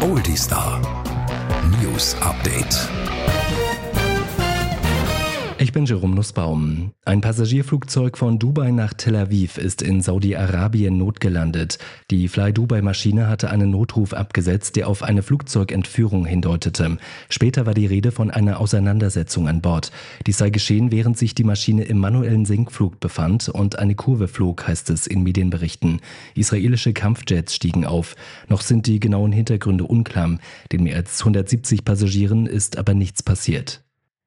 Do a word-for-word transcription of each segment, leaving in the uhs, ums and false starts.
Oldie Star News Update. Ich bin Jerome Nussbaum. Ein Passagierflugzeug von Dubai nach Tel Aviv ist in Saudi-Arabien notgelandet. Die Fly-Dubai-Maschine hatte einen Notruf abgesetzt, der auf eine Flugzeugentführung hindeutete. Später war die Rede von einer Auseinandersetzung an Bord. Dies sei geschehen, während sich die Maschine im manuellen Sinkflug befand und eine Kurve flog, heißt es in Medienberichten. Israelische Kampfjets stiegen auf. Noch sind die genauen Hintergründe unklar. Den mehr als hundertsiebzig Passagieren ist aber nichts passiert.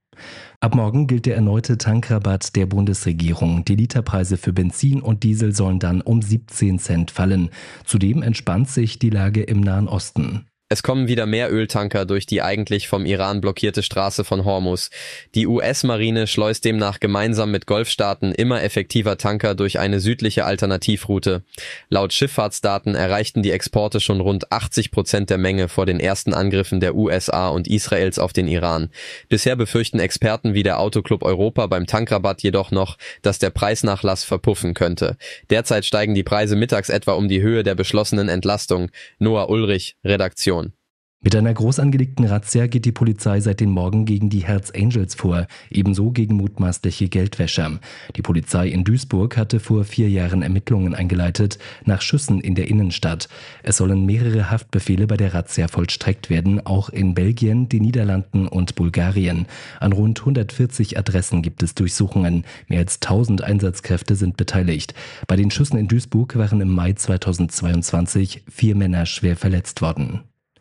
Ab morgen gilt der erneute Tankrabatt der Bundesregierung. Die Literpreise für Benzin und Diesel sollen dann um siebzehn Cent fallen. Zudem entspannt sich die Lage im Nahen Osten. Es kommen wieder mehr Öltanker durch die eigentlich vom Iran blockierte Straße von Hormuz. Die U S-Marine schleust demnach gemeinsam mit Golfstaaten immer effektiver Tanker durch eine südliche Alternativroute. Laut Schifffahrtsdaten erreichten die Exporte schon rund achtzig Prozent der Menge vor den ersten Angriffen der U S A und Israels auf den Iran. Bisher befürchten Experten wie der Autoclub Europa beim Tankrabatt jedoch noch, dass der Preisnachlass verpuffen könnte. Derzeit steigen die Preise mittags etwa um die Höhe der beschlossenen Entlastung. Noah Ulrich, Redaktion. Mit einer groß angelegten Razzia geht die Polizei seit dem Morgen gegen die Hells Angels vor, ebenso gegen mutmaßliche Geldwäscher. Die Polizei in Duisburg hatte vor vier Jahren Ermittlungen eingeleitet nach Schüssen in der Innenstadt. Es sollen mehrere Haftbefehle bei der Razzia vollstreckt werden, auch in Belgien, den Niederlanden und Bulgarien. An rund hundertvierzig Adressen gibt es Durchsuchungen. Mehr als tausend Einsatzkräfte sind beteiligt. Bei den Schüssen in Duisburg waren im Mai zweitausendzweiundzwanzig vier Männer schwer verletzt worden.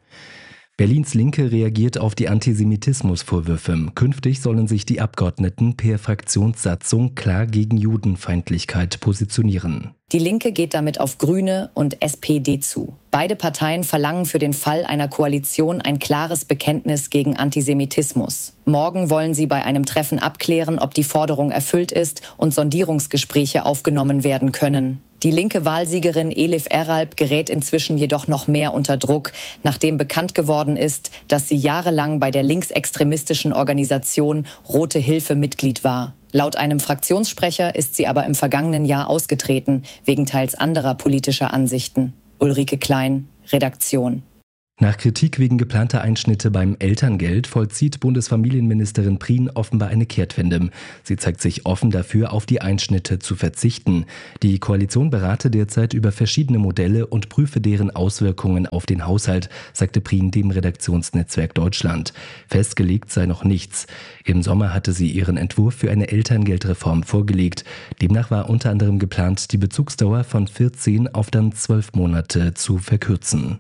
Berlins Linke reagiert auf die Antisemitismusvorwürfe. Künftig sollen sich die Abgeordneten per Fraktionssatzung klar gegen Judenfeindlichkeit positionieren. Die Linke geht damit auf Grüne und S P D zu. Beide Parteien verlangen für den Fall einer Koalition ein klares Bekenntnis gegen Antisemitismus. Morgen wollen sie bei einem Treffen abklären, ob die Forderung erfüllt ist und Sondierungsgespräche aufgenommen werden können. Die linke Wahlsiegerin Elif Eralp gerät inzwischen jedoch noch mehr unter Druck, nachdem bekannt geworden ist, dass sie jahrelang bei der linksextremistischen Organisation Rote Hilfe Mitglied war. Laut einem Fraktionssprecher ist sie aber im vergangenen Jahr ausgetreten, wegen teils anderer politischer Ansichten. Ulrike Klein, Redaktion. Nach Kritik wegen geplanter Einschnitte beim Elterngeld vollzieht Bundesfamilienministerin Prien offenbar eine Kehrtwende. Sie zeigt sich offen dafür, auf die Einschnitte zu verzichten. Die Koalition berate derzeit über verschiedene Modelle und prüfe deren Auswirkungen auf den Haushalt, sagte Prien dem Redaktionsnetzwerk Deutschland. Festgelegt sei noch nichts. Im Sommer hatte sie ihren Entwurf für eine Elterngeldreform vorgelegt. Demnach war unter anderem geplant, die Bezugsdauer von vierzehn auf dann zwölf Monate zu verkürzen.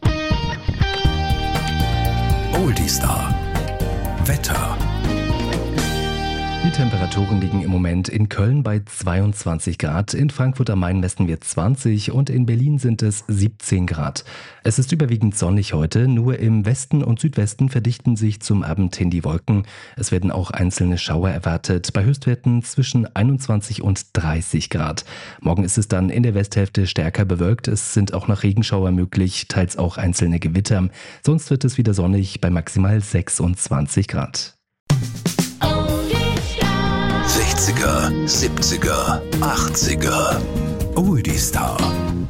Oldie Star Wetter. Die Temperaturen liegen im Moment in Köln bei zweiundzwanzig Grad, in Frankfurt am Main messen wir zwanzig und in Berlin sind es siebzehn Grad. Es ist überwiegend sonnig heute, nur im Westen und Südwesten verdichten sich zum Abend hin die Wolken. Es werden auch einzelne Schauer erwartet, bei Höchstwerten zwischen einundzwanzig und dreißig Grad. Morgen ist es dann in der Westhälfte stärker bewölkt, es sind auch noch Regenschauer möglich, teils auch einzelne Gewitter. Sonst wird es wieder sonnig bei maximal sechsundzwanzig Grad. sechziger, siebziger, achtziger. Oldie Star.